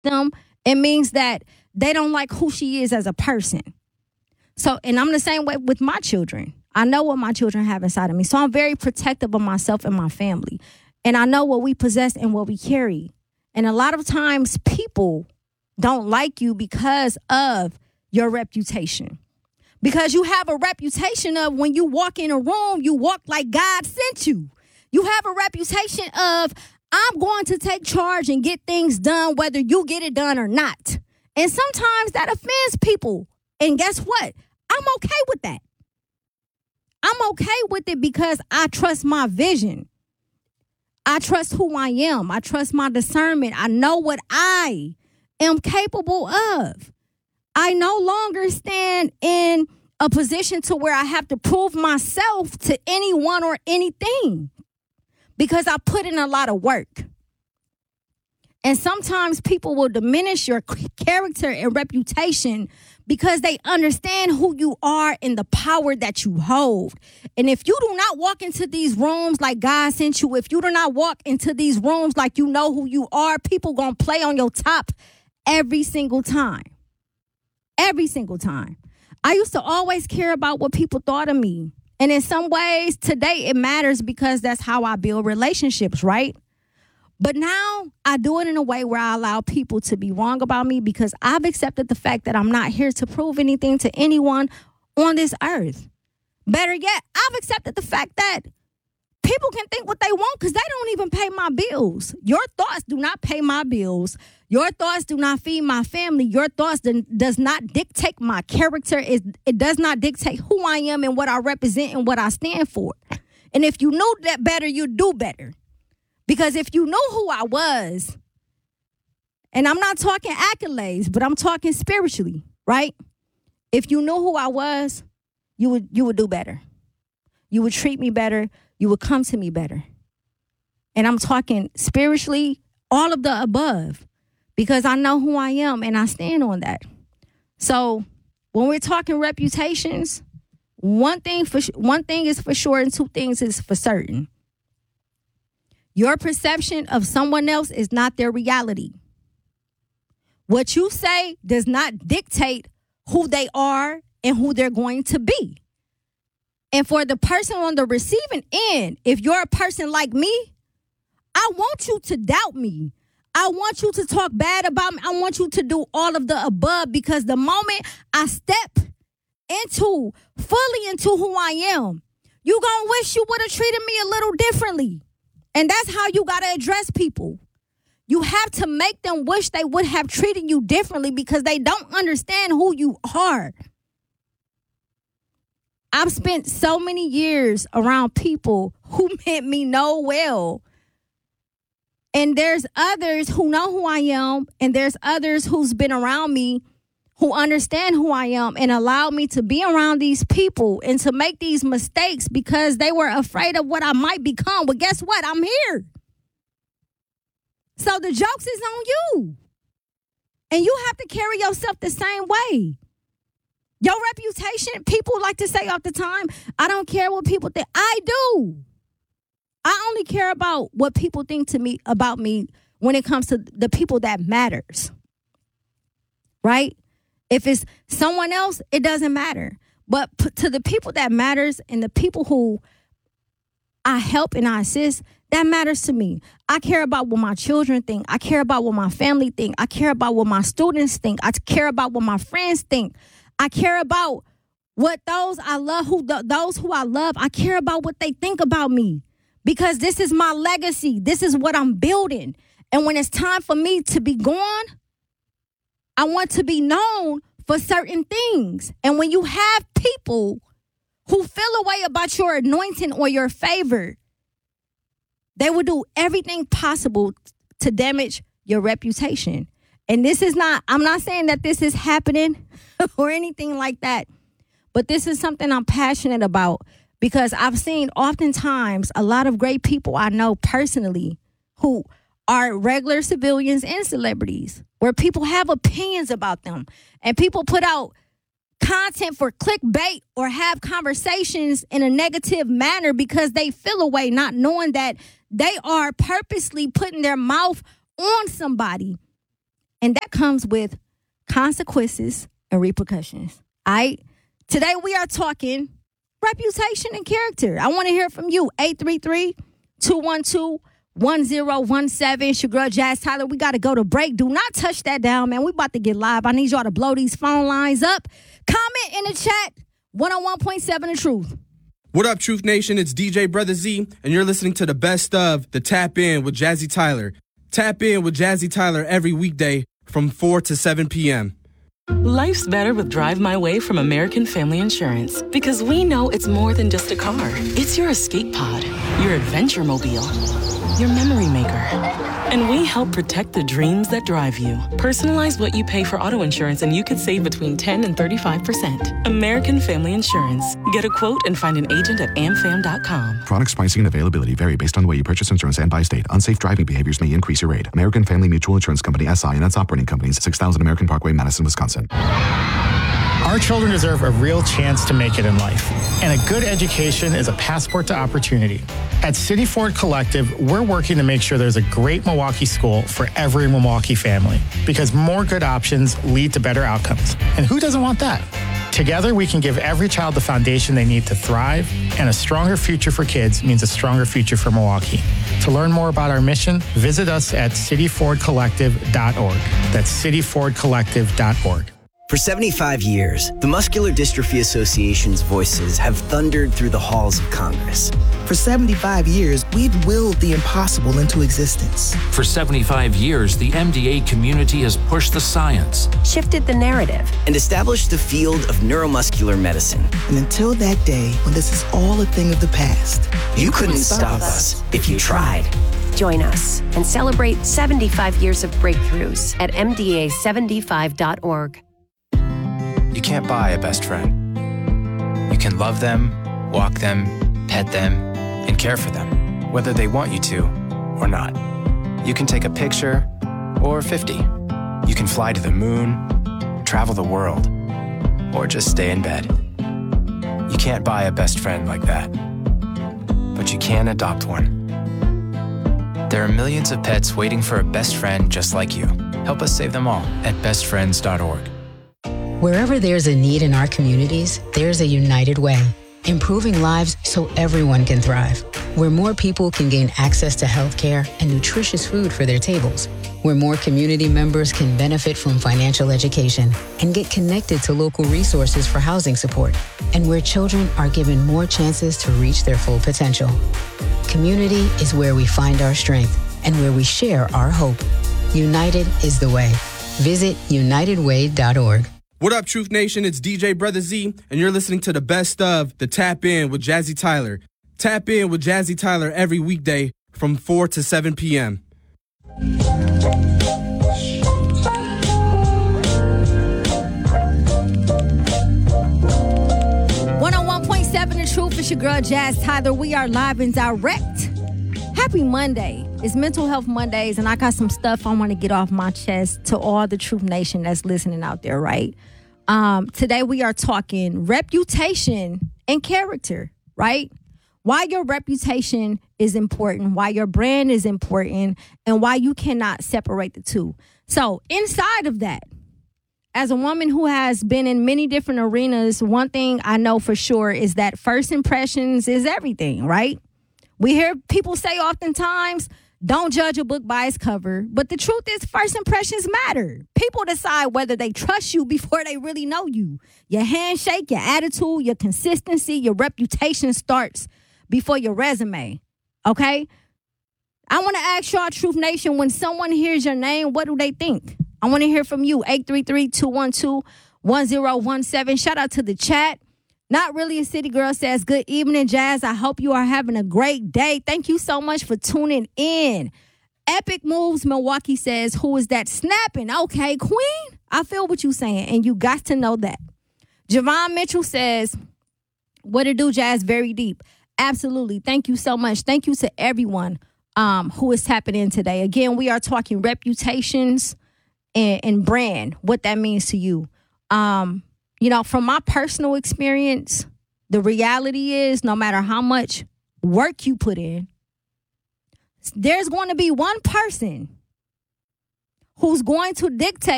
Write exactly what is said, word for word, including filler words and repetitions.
them, it means that they don't like who she is as a person. So, and I'm the same way with my children. I know what my children have inside of me. So I'm very protective of myself and my family. And I know what we possess and what we carry. And a lot of times people don't like you because of your reputation. Because you have a reputation of when you walk in a room, you walk like God sent you. You have a reputation of, I'm going to take charge and get things done, whether you get it done or not. And sometimes that offends people. And guess what? I'm okay with that. I'm okay with it because I trust my vision. I trust who I am. I trust my discernment. I know what I am capable of. I no longer stand in a position to where I have to prove myself to anyone or anything because I put in a lot of work. And sometimes people will diminish your character and reputation because they understand who you are and the power that you hold. And if you do not walk into these rooms like God sent you, if you do not walk into these rooms like you know who you are, people gonna play on your top every single time. Every single time. I used to always care about what people thought of me. And in some ways, today it matters because that's how I build relationships, right? But now I do it in a way where I allow people to be wrong about me because I've accepted the fact that I'm not here to prove anything to anyone on this earth. Better yet, I've accepted the fact that people can think what they want because they don't even pay my bills. Your thoughts do not pay my bills. Your thoughts do not feed my family. Your thoughts do, does not dictate my character. It, it does not dictate who I am and what I represent and what I stand for. And if you knew that better, you'd do better. Because if you knew who I was, and I'm not talking accolades, but I'm talking spiritually, right? If you knew who I was, you would you would do better. You would treat me better. You would come to me better. And I'm talking spiritually, all of the above, because I know who I am and I stand on that. So when we're talking reputations, one thing for one thing is for sure and two things is for certain. Your perception of someone else is not their reality. What you say does not dictate who they are and who they're going to be. And for the person on the receiving end, if you're a person like me, I want you to doubt me. I want you to talk bad about me. I want you to do all of the above because the moment I step into, fully into who I am, you gonna wish you would have treated me a little differently. And that's how you got to address people. You have to make them wish they would have treated you differently because they don't understand who you are. I've spent so many years around people who meant me no well. And there's others who know who I am, and there's others who's been around me who understand who I am and allow me to be around these people and to make these mistakes because they were afraid of what I might become. Well, guess what? I'm here. So the jokes is on you. And you have to carry yourself the same way. Your reputation, people like to say all the time, I don't care what people think. I do. I only care about what people think to me about me when it comes to the people that matters. Right? If it's someone else, it doesn't matter. But p- to the people that matters and the people who I help and I assist, that matters to me. I care about what my children think. I care about what my family think. I care about what my students think. I care about what my friends think. I care about what those I love, who th- those who I love, I care about what they think about me. Because this is my legacy. This is what I'm building. And when it's time for me to be gone, I want to be known for certain things. And when you have people who feel a way about your anointing or your favor, they will do everything possible to damage your reputation. And this is not, I'm not saying that this is happening or anything like that, but this is something I'm passionate about because I've seen oftentimes a lot of great people I know personally who are regular civilians and celebrities where people have opinions about them and people put out content for clickbait or have conversations in a negative manner because they feel a way, not knowing that they are purposely putting their mouth on somebody And that comes with consequences and repercussions. All right? Today we are talking reputation and character. I want to hear from you. eight three three, two one two, one zero one seven. It's your girl, Jazz Tyler. We got to go to break. Do not touch that down, man. We about to get live. I need y'all to blow these phone lines up. Comment in the chat. one oh one point seven The Truth. What up, Truth Nation? It's D J Brother Z, and you're listening to the best of the Tap In with Jazzy Tyler. Tap In with Jazzy Tyler every weekday from four to seven p.m. Life's better with Drive My Way from American Family Insurance, because we know it's more than just a car. It's your escape pod, your adventure mobile, your memory maker. And we help protect the dreams that drive you. Personalize what you pay for auto insurance and you could save between ten and thirty-five percent. American Family Insurance. Get a quote and find an agent at am fam dot com. Products, pricing, and availability vary based on the way you purchase insurance and by state. Unsafe driving behaviors may increase your rate. American Family Mutual Insurance Company, S I and its operating companies, six thousand American Parkway, Madison, Wisconsin. Our children deserve a real chance to make it in life, and a good education is a passport to opportunity. At City Ford Collective, we're working to make sure there's a great Milwaukee school for every Milwaukee family, because more good options lead to better outcomes. And who doesn't want that? Together, we can give every child the foundation they need to thrive, and a stronger future for kids means a stronger future for Milwaukee. To learn more about our mission, visit us at city ford collective dot org. That's city ford collective dot org. For seventy-five years, the Muscular Dystrophy Association's voices have thundered through the halls of Congress. For seventy-five years, we've willed the impossible into existence. For seventy-five years, the M D A community has pushed the science, shifted the narrative, and established the field of neuromuscular medicine. And until that day, when this is all a thing of the past, you, you couldn't, couldn't stop, stop us if you tried. Join us and celebrate seventy-five years of breakthroughs at m d a seventy-five dot org. You can't buy a best friend. You can love them, walk them, pet them, and care for them, whether they want you to or not. You can take a picture or fifty. You can fly to the moon, travel the world, or just stay in bed. You can't buy a best friend like that, but you can adopt one. There are millions of pets waiting for a best friend just like you. Help us save them all at best friends dot org. Wherever there's a need in our communities, there's a United Way, improving lives so everyone can thrive. Where more people can gain access to healthcare and nutritious food for their tables. Where more community members can benefit from financial education and get connected to local resources for housing support. And where children are given more chances to reach their full potential. Community is where we find our strength and where we share our hope. United is the way. Visit united way dot org. What up, Truth Nation? It's D J Brother Z, and you're listening to the best of the Tap In with Jazzy Tyler. Tap In with Jazzy Tyler every weekday from four to seven p.m. one oh one point seven The Truth. It's your girl, Jazz Tyler. We are live and direct. Happy Monday. It's Mental Health Mondays, and I got some stuff I want to get off my chest to all the Truth Nation that's listening out there, right? Um, today we are talking reputation and character, right? Why your reputation is important, why your brand is important, and why you cannot separate the two. So inside of that, as a woman who has been in many different arenas, one thing I know for sure is that first impressions is everything, right? We hear people say oftentimes, don't judge a book by its cover. But the truth is, first impressions matter. People decide whether they trust you before they really know you. Your handshake, your attitude, your consistency, your reputation starts before your resume. Okay? I want to ask y'all, Truth Nation, when someone hears your name, what do they think? I want to hear from you. eight three three, two one two, one zero one seven. Shout out to the chat. Not Really a City Girl says, good evening, Jazz. I hope you are having a great day. Thank you so much for tuning in. Epic Moves Milwaukee says, who is that snapping? Okay, Queen, I feel what you're saying, and you got to know that. Javon Mitchell says, what it do, Jazz? Very deep. Absolutely. Thank you so much. Thank you to everyone um, who is tapping in today. Again, we are talking reputations and, and brand, what that means to you. Um, You know, from my personal experience, the reality is no matter how much work you put in, there's going to be one person who's going to dictate